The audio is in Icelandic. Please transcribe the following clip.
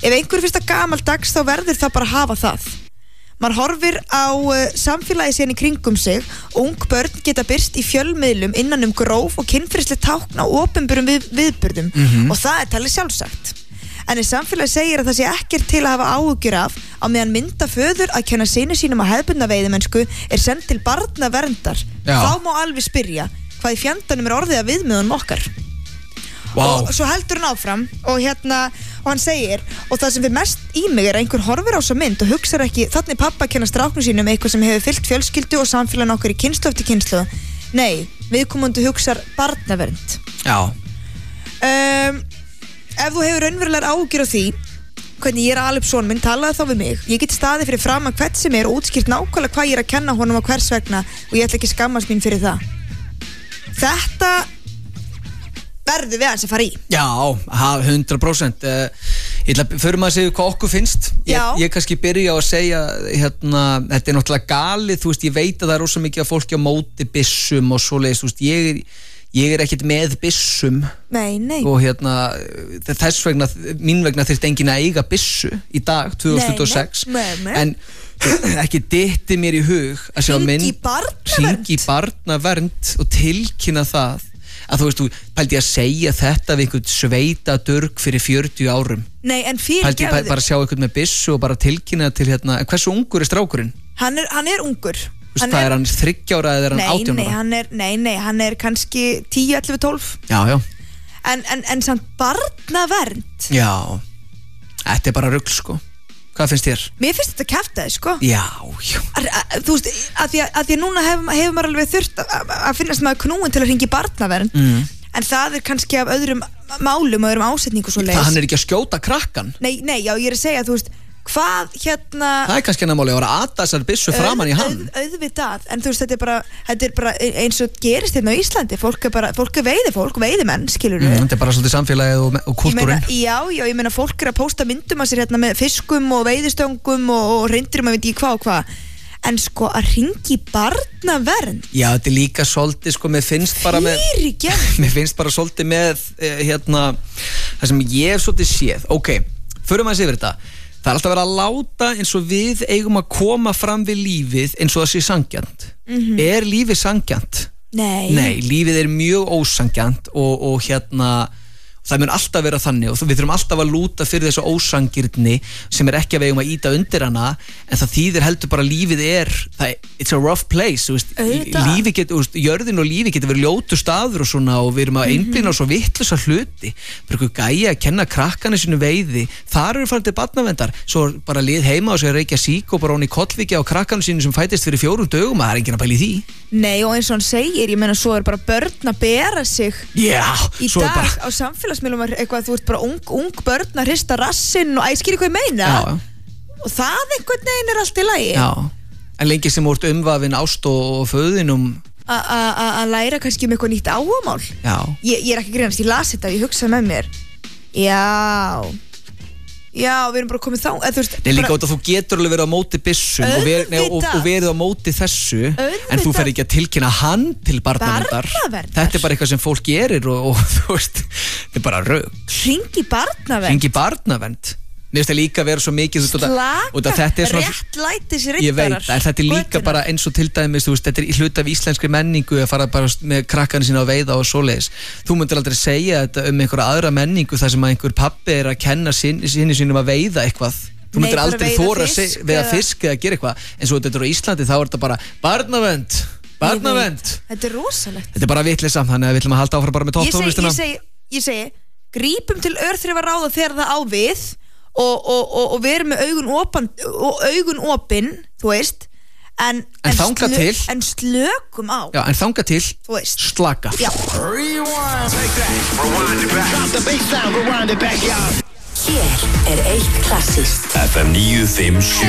ef einhver finnst það gamaldags þá verður það bara að hafa það. Maður horfir á samfélagi síðan í kringum sig og ung börn geta birst í fjölmiðlum innan gróf og kynferðisleg tákn á opinberum viðburðum og það talið sjálfsagt. En samfélagi segir að það sé ekkert til að hafa áhyggjur af á meðan myndaföður að kenna syni sínum að hefðbundna veiðimennsku send til barnaverndar. Þá má alveg spyrja hvað í fjandanum orðið að viðmiðunum okkar. Og svo heldur hann áfram og hann segir, og það sem við mest í mig að einhver horfir á þessa mynd og hugsar ekki þannig pappa að kenna stráknum sínum eitthvað sem hefur fylgt fjölskyldu og samfélaginu okkar í kynslóð eftir kynslóð. Nei, viðkomandi hugsar barnavernd. Já. Ef þú hefur raunverulegar áhyggjur af því hvernig ég að ala upp son minn, talaðu þá við mig. Ég get staðið fyrir fram að hvert sem og útskýrt nákvæmlega hvað ég að kenna honum og hvers vegna og ég ætla ekki skammast mín fyrir það. Þetta verður við að fara í. Já, 100%. Ég ætla að fyrir maður að segja hvað okkur finnst. Ég kannski byrja á að segja þetta náttúrulega galið, þú veist, ég veit að það rosa mikið af fólki á móti byssum og svoleiðis, þú veist, ég ekkert með byssum. Nei. Og þess vegna, mín vegna þyrfti enginn að eiga byssu í dag, 2026. Nei. En ekki dytti mér í hug að sjá mynd hringi barnavernd og tilkynna það að þú veist, þú pældi að segja þetta við einhvern sveita durg fyrir 40 árum. Nei, en fyrir pældi bara að sjá einhvern með byssu og bara tilkynna til hversu ungur strákurinn? Hann er ungur. Þú veist, hvað hann 3 ára eða hann 18 ára? Nei, hann er kannski 10, 11, 12. Já. En samt barnavernd. Já, þetta bara rugl, sko. Hvað finnst þér? Mér finnst þetta kjaftaði, sko. Já. Þú veist, að því að núna hefur maður alveg þurft að finnast maður knúin til að hringi barnavernd, en það kannski af öðrum málum og öðrum ásetningu svo leiðis. Það hann ekki að skjóta krakkan? Nei, já, ég að segja, þú veist, hvað Það kannski hennar máli að vera að þessar byssu framan í hann. Auðvitað, en þú veist, þetta er bara eins og gerist hérna á Íslandi. Fólk er veiðimenn, skilur við. Þetta er bara svolítið samfélagið og kultúrin. Já, ég meina fólk er að pósta myndum að sér hérna með fiskum og veiðistöngum og hreindýrum og veit ég hvað og hvað. En sko að hringi barnavernd. Já, þetta er líka svolítið, sko, mér finnst bara svolítið með það sem ég hef svolítið séð. Ok, förum aðeins yfir þetta. Það er alltaf verið að láta eins og við eigum að koma fram við lífið eins og það sé sanngjarnt. Er lífið sanngjarnt? Nei, lífið er mjög ósanngjarnt og það mun alltaf vera þannig og við þurfum alltaf að lúta fyrir þessu ósanngirni sem ekki að við eigum að íta undir hana, en það þýðir heldur bara lífið it's a rough place, lífið getur, jörðin og lífið getur verið ljótur staður og svona, og við erum að einblína á svo vitlausa hluti, bara eitthvað gæja að kenna krakkarnir sínu veiði, þar eru farið til barnaverndar, svo bara lið heima og sér reykja sík og bara hún í kollviki á krakkarnir sínu sem fætist fyrir 4 dögum, það er enginn að pæla í því. Nei, og eins og hann segir, ég meina svo er bara börn að bera sig í dag á samfélagsmiðlum eitthvað, þú ert bara ung börn að hrista rassinn og skilur hvað ég meina. Og það einhvern veginn er allt í lagi. Já, en lengi sem úr ástofin ást og föðinum að læra kannski um eitthvað nýtt áhugamál. Ég er ekki að grínast, ég las þetta og ég hugsaði með mér Já, við erum bara komið þá. Nei, líka út að þú getur alveg verið á móti byssum og verið á móti þessu, en þú fer ekki að tilkynna hann til barnaverndar. Þetta er bara eitthvað sem fólk gerir og þú veist, þetta er bara rögg. Hringi barnavernd. Mér finnst það líka að vera svo mikið réttlætis riddarar. Ég veit, þetta er líka bara eins og til dæmis, þú veist, þetta er hluti af íslenskri menningu að fara bara með krakkarnir sína að veiða og svoleiðis. Þú myndir aldrei segja þetta um einhverja aðra menningu þar sem að einhver pabbi er að kenna sinni sínum að veiða eitthvað. Þú myndir aldrei þora að veiða fisk eða gera eitthvað. En svo þetta er á Íslandi, þá er þetta bara barnavernd. Þetta er rosalegt. Þetta er bara vitleysa, þannig að við ætlum að halda áfram bara með topptónlistina. Ég segi, grípum til örþrifaráða þegar það á við. Og við erum með augun opin, þú veist, en slökum á. Já, en þanga til slaka. Já. Hér er eitt klassískt FM 957